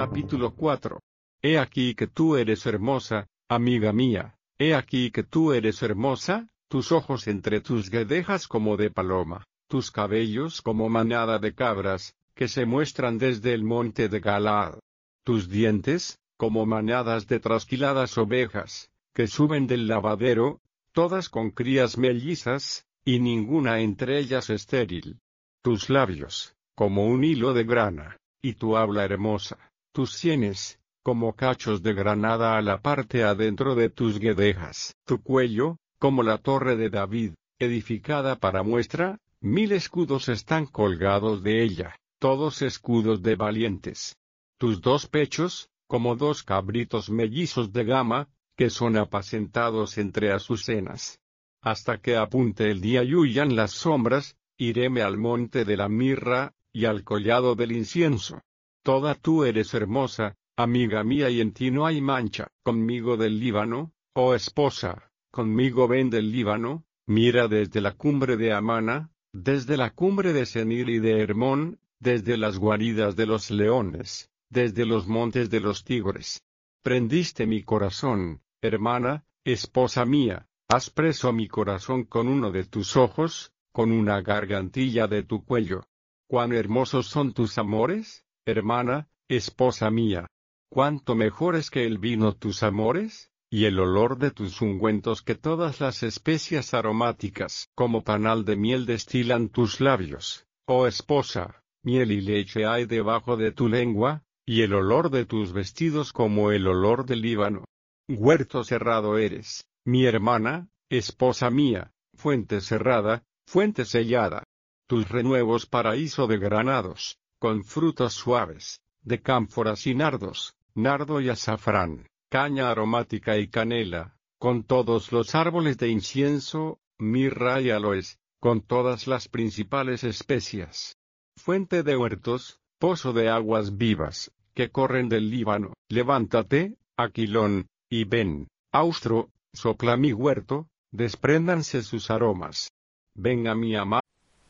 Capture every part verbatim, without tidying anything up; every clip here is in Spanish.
Capítulo cuatro. He aquí que tú eres hermosa, amiga mía, he aquí que tú eres hermosa, tus ojos entre tus guedejas como de paloma, tus cabellos como manada de cabras, que se muestran desde el monte de Galaad. Tus dientes, como manadas de trasquiladas ovejas, que suben del lavadero, todas con crías mellizas, y ninguna entre ellas estéril. Tus labios, como un hilo de grana, y tu habla hermosa, tus sienes, como cachos de granada a la parte adentro de tus guedejas. Tu cuello, como la torre de David, edificada para muestra, mil escudos están colgados de ella, todos escudos de valientes. Tus dos pechos, como dos cabritos mellizos de gama, que son apacentados entre azucenas. Hasta que apunte el día y huyan las sombras, iréme al monte de la mirra, y al collado del incienso. Toda tú eres hermosa, amiga mía, y en ti no hay mancha. Conmigo del Líbano, oh esposa, conmigo ven del Líbano, mira desde la cumbre de Amana, desde la cumbre de Senir y de Hermón, desde las guaridas de los leones, desde los montes de los tigres. Prendiste mi corazón, hermana, esposa mía, has preso mi corazón con uno de tus ojos, con una gargantilla de tu cuello. Cuán hermosos son tus amores, hermana, esposa mía. Cuánto mejores que el vino tus amores, y el olor de tus ungüentos que todas las especias aromáticas. Como panal de miel destilan tus labios, oh esposa, miel y leche hay debajo de tu lengua, y el olor de tus vestidos como el olor del Líbano. Huerto cerrado eres, mi hermana, esposa mía, fuente cerrada, fuente sellada. Tus renuevos paraíso de granados, con frutos suaves, de cánforas y nardos, nardo y azafrán, caña aromática y canela, con todos los árboles de incienso, mirra y aloes, con todas las principales especias. Fuente de huertos, pozo de aguas vivas, que corren del Líbano. Levántate, Aquilón, y ven, austro, sopla mi huerto, despréndanse sus aromas. Venga mi amada.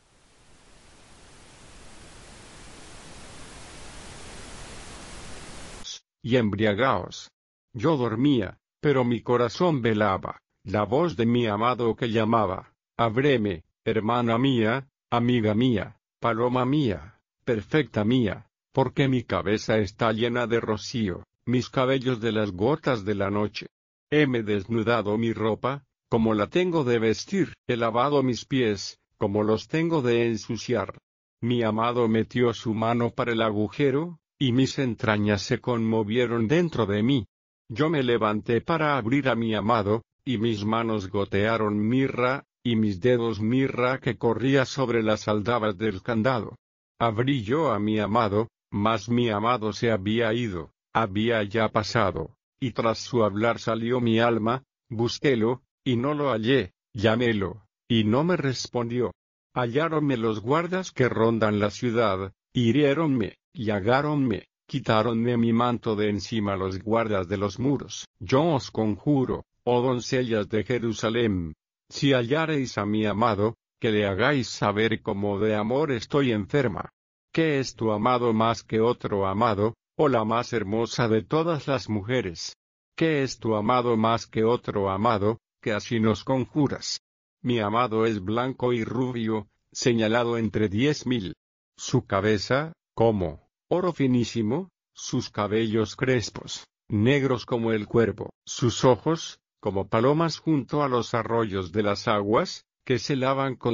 Y embriagaos. Yo dormía, pero mi corazón velaba, la voz de mi amado que llamaba, ábreme, hermana mía, amiga mía, paloma mía, perfecta mía, porque mi cabeza está llena de rocío, mis cabellos de las gotas de la noche. Heme desnudado mi ropa, como la tengo de vestir, he lavado mis pies, como los tengo de ensuciar. Mi amado metió su mano para el agujero, y mis entrañas se conmovieron dentro de mí. Yo me levanté para abrir a mi amado, y mis manos gotearon mirra, y mis dedos mirra que corría sobre las aldabas del candado. Abrí yo a mi amado, mas mi amado se había ido, había ya pasado, y tras su hablar salió mi alma, busquélo, y no lo hallé, llamélo, y no me respondió. Halláronme los guardas que rondan la ciudad, hiriéronme, llagáronme, quitáronme mi manto de encima los guardas de los muros. Yo os conjuro, oh doncellas de Jerusalén, si hallareis a mi amado, que le hagáis saber cómo de amor estoy enferma. ¿Qué es tu amado más que otro amado, oh la más hermosa de todas las mujeres? ¿Qué es tu amado más que otro amado, que así nos conjuras? Mi amado es blanco y rubio, señalado entre diez mil. Su cabeza, como oro finísimo, sus cabellos crespos, negros como el cuervo, sus ojos, como palomas junto a los arroyos de las aguas, que se lavan con